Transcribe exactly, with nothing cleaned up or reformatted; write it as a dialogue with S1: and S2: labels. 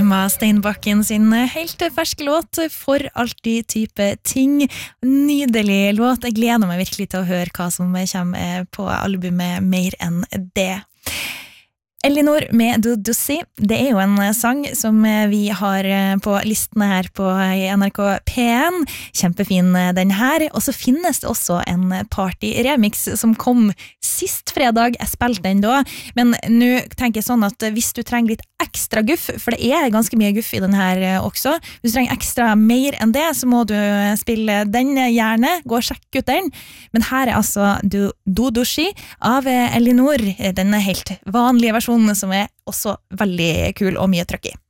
S1: Emma Steinbakken sin helt ferske låt For alltid type ting. Nydelig låt. Jeg gleder meg virkelig til å høre hva som kommer på albumet Mer enn det. Elinor med Du Dussi, det er jo en sang som vi har på listene her på N R K P en. Kjempefin den her. Og så finnes det også en party-remix som kom sist fredag. Jeg spilte den da. Men nå tenker jeg sånn at hvis du trenger litt ekstra guff, for det er ganske mye guff i den her også. Hvis du trenger ekstra mer enn det, så må du spille den gjerne. Gå og sjekke ut den. Men her er altså Du Dussi av Elinor. Den er helt vanlige versjonen som er også veldig kul og mye trøkk i.